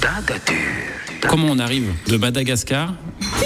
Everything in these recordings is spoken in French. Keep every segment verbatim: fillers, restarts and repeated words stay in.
Comment on arrive de Madagascar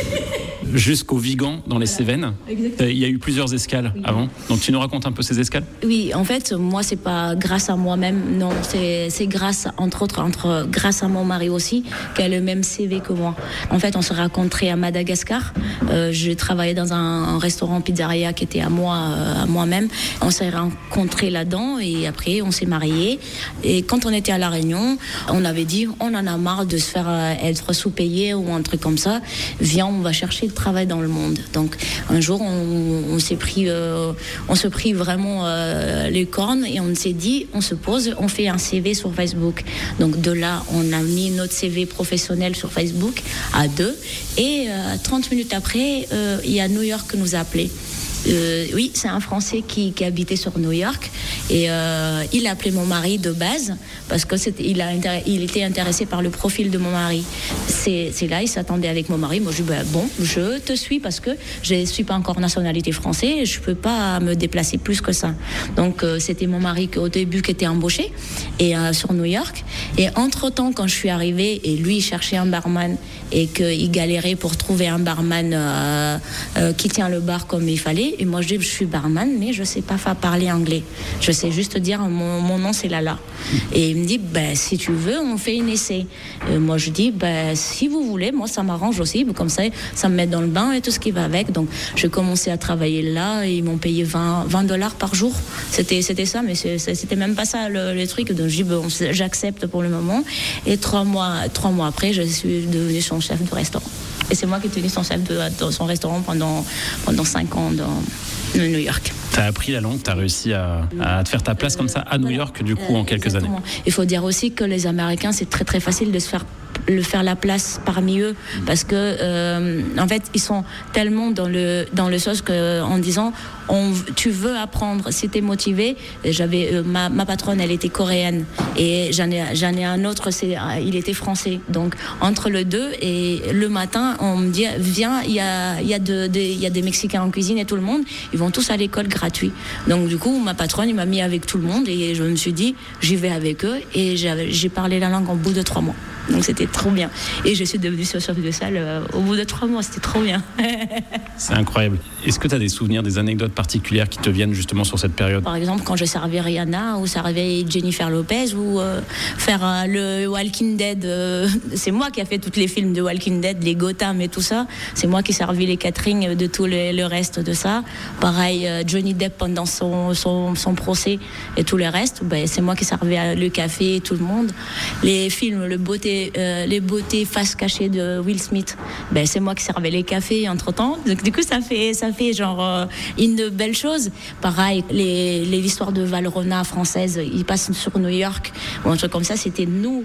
jusqu'au Vigan dans les Cévennes? Il y a eu plusieurs escales oui. avant. Donc tu nous racontes un peu ces escales? Oui, en fait, moi, c'est pas grâce à moi-même. Non, c'est, c'est grâce, entre autres, entre, grâce à mon mari aussi, qui a le même C V que moi. En fait, on s'est rencontrés à Madagascar. Euh, je travaillais dans un, un restaurant pizzeria qui était à moi, euh, à moi-même. On s'est rencontrés là-dedans et après, on s'est mariés. Et quand on était à La Réunion, on avait dit, on en a marre de se faire euh, être sous-payé ou un truc comme ça. Viens, on va chercher le travail dans le monde. Donc un jour on, on s'est pris euh, on se prit vraiment euh, les cornes et on s'est dit on se pose, on fait un C V sur Facebook. Donc de là on a mis notre C V professionnel sur Facebook à deux et euh, trente minutes après euh, il y a New York qui nous a appelé. Euh, oui, c'est un Français qui, qui habitait sur New York et euh, il a appelé mon mari de base parce que c'était, il, a intérêt, il était intéressé par le profil de mon mari. C'est, c'est là, il s'attendait avec mon mari. Moi, je dis bah, bon, je te suis parce que je ne suis pas encore nationalité française et je ne peux pas me déplacer plus que ça. Donc, euh, c'était mon mari qui, au début qui était embauché et, euh, sur New York. Et entre-temps, quand je suis arrivée et lui, il cherchait un barman et qu'il galérait pour trouver un barman euh, euh, qui tient le bar comme il fallait. Et moi, je dis, je suis barman, mais je ne sais pas parler anglais. Je sais juste dire, mon, mon nom, c'est Lala. Et il me dit, ben, si tu veux, on fait un essai. Et moi, je dis, ben, si vous voulez, moi, ça m'arrange aussi. Comme ça, ça me met dans le bain et tout ce qui va avec. Donc, j'ai commencé à travailler là et ils m'ont payé vingt dollars par jour. C'était, c'était ça, mais c'est, c'était même pas ça le, le truc. Donc, je dis, bon, j'accepte pour le moment. Et trois mois, trois mois après, je suis devenue son chef de restaurant. Et c'est moi qui ai tenu son chef de, de son restaurant pendant, pendant cinq ans dans New York. Tu as appris la langue, tu as réussi à, à te faire ta place comme ça à New York, du coup, en quelques Exactement. années. Il faut dire aussi que les Américains, c'est très très facile de se faire le faire la place parmi eux parce que euh, en fait ils sont tellement dans le dans le sauce que en disant on, tu veux apprendre si t'es motivé. J'avais euh, ma, ma patronne, elle était coréenne et j'en ai j'en ai un autre, c'est il était français. Donc entre le deux et le matin on me dit viens, il y a il y a de, de il y a des Mexicains en cuisine et tout le monde ils vont tous à l'école gratuit. Donc du coup ma patronne il m'a mis avec tout le monde et je me suis dit j'y vais avec eux et j'ai, j'ai parlé la langue au bout de trois mois. Donc c'était trop bien. Et je suis devenue chef de salle euh, au bout de trois mois, c'était trop bien. C'est incroyable. Est-ce que tu as des souvenirs, des anecdotes particulières qui te viennent justement sur cette période? Par exemple, quand je servais Rihanna ou servais Jennifer Lopez ou euh, faire euh, le Walking Dead, euh, c'est moi qui ai fait tous les films de Walking Dead, les Gotham et tout ça. C'est moi qui ai servi les catering de tout le, le reste de ça. Pareil, euh, Johnny Depp pendant son, son, son procès et tout le reste, ben, c'est moi qui servais le café et tout le monde. Les films, le beauté Euh, les beautés face cachée de Will Smith, ben, c'est moi qui servais les cafés entre temps. Donc du coup ça fait, ça fait genre euh, une belle chose. Pareil, les, les histoires de Valrhona française, ils passent sur New York ou un truc comme ça, c'était nous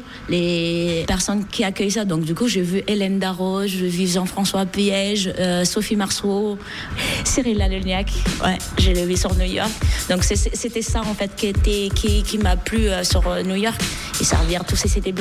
les personnes qui accueillent ça. Donc du coup j'ai vu Hélène Darroze, j'ai vu Jean-François Piège, euh, Sophie Marceau, Cyril Hanouniak, ouais, j'ai le vu sur New York. Donc c'est, c'était ça en fait qui, était, qui, qui m'a plu euh, sur New York et servir tous ces C D